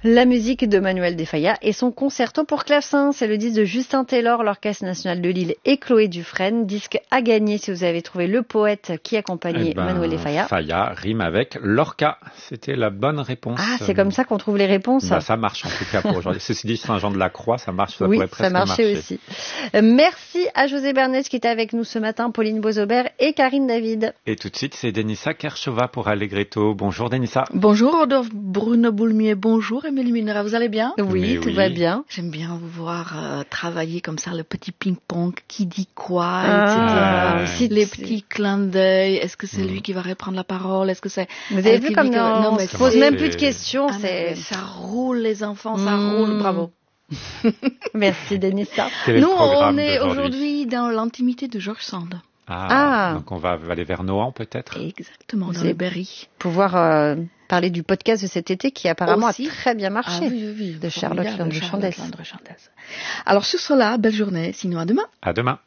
La musique de Manuel de Falla et son concerto pour clavecin. C'est le disque de Justin Taylor, l'Orchestre National de Lille et Chloé Dufresne. Disque à gagner si vous avez trouvé le poète qui accompagnait Manuel de Falla. Falla rime avec Lorca. C'était la bonne réponse. Ah, c'est comme ça qu'on trouve les réponses. Ça marche en tout cas pour aujourd'hui. Ceci dit, Saint-Jean-de-la-Croix, ça marche. Ça oui, pourrait presque ça marchait aussi. Merci à José Bernès qui était avec nous ce matin, Pauline Bozaubert et Karine David. Et tout de suite, c'est Denissa Kershova pour Allegretto. Bonjour Denissa. Bonjour Rodolphe Bruno Boulmier, bonjour Émilie Minera, vous allez bien? Oui, tout va bien. J'aime bien vous voir travailler comme ça, le petit ping-pong, qui dit quoi, etc. Les petits clins d'œil, est-ce que c'est lui qui va reprendre la parole, est-ce que c'est... Vous avez vu comme on ne se pose même plus de questions. Ça roule les enfants, ça roule, bravo. Merci Denissa. Nous, on est aujourd'hui dans l'intimité de George Sand. Donc on va aller vers Nohant peut-être. Exactement, dans le Berry. Pouvoir parler du podcast de cet été qui apparemment aussi a très bien marché. Oui, de Charlotte Landry-Chandès. Alors sur cela, belle journée, sinon à demain. À demain.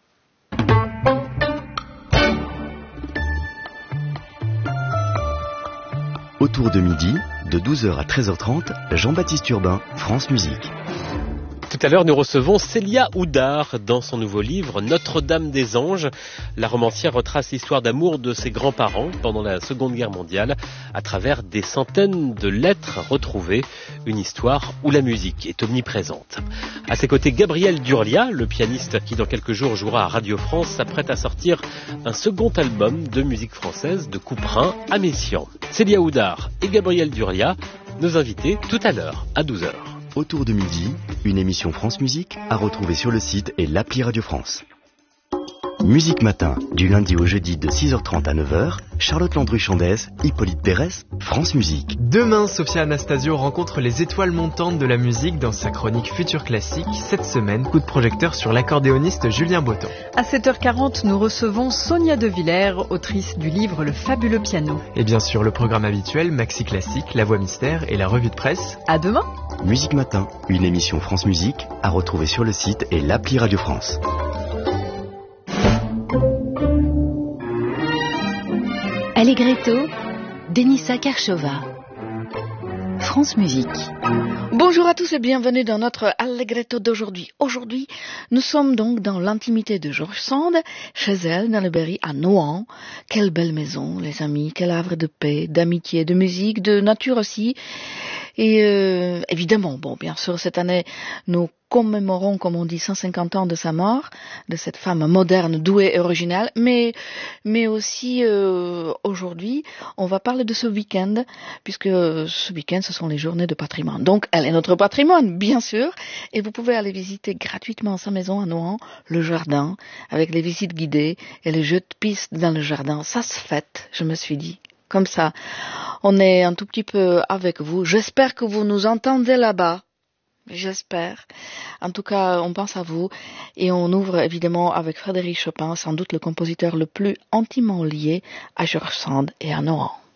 Autour de midi, de 12h à 13h30, Jean-Baptiste Urbain, France Musique. Tout à l'heure, nous recevons Célia Oudard dans son nouveau livre Notre-Dame des Anges. La romancière retrace l'histoire d'amour de ses grands-parents pendant la Seconde Guerre mondiale à travers des centaines de lettres retrouvées. Une histoire où la musique est omniprésente. À ses côtés, Gabriel Durlia, le pianiste qui dans quelques jours jouera à Radio France, s'apprête à sortir un second album de musique française de Couperin à Messiaen. Célia Oudard et Gabriel Durlia, nos invités tout à l'heure à 12h. Autour de midi, une émission France Musique à retrouver sur le site et l'appli Radio France. Musique Matin, du lundi au jeudi de 6h30 à 9h, Charlotte Landry-Chandès, Hippolyte Pérès, France Musique. Demain, Sophia Anastasio rencontre les étoiles montantes de la musique dans sa chronique Futur Classique. Cette semaine, coup de projecteur sur l'accordéoniste Julien Botton. À 7h40, nous recevons Sonia De Villers, autrice du livre Le Fabuleux Piano. Et bien sûr, le programme habituel, Maxi Classique, La Voix Mystère et la revue de presse. À demain. Musique Matin, une émission France Musique à retrouver sur le site et l'appli Radio France. Allegretto, Denissa Kershova, France Musique. Bonjour à tous et bienvenue dans notre Allegretto d'aujourd'hui. Aujourd'hui, nous sommes donc dans l'intimité de George Sand, chez elle, dans le Berry, à Nohant. Quelle belle maison, les amis, quel havre de paix, d'amitié, de musique, de nature aussi. Et évidemment, bien sûr, cette année, nous commémorons, comme on dit, 150 ans de sa mort, de cette femme moderne, douée et originale, mais aussi aujourd'hui, on va parler de ce week-end, puisque ce week-end, ce sont les journées de patrimoine. Donc, elle est notre patrimoine, bien sûr, et vous pouvez aller visiter gratuitement sa maison à Nohant, le jardin, avec les visites guidées et les jeux de piste dans le jardin. Ça se fête, je me suis dit. Comme ça, on est un tout petit peu avec vous. J'espère que vous nous entendez là-bas. J'espère. En tout cas, on pense à vous. Et on ouvre évidemment avec Frédéric Chopin, sans doute le compositeur le plus intimement lié à George Sand et à Nohant.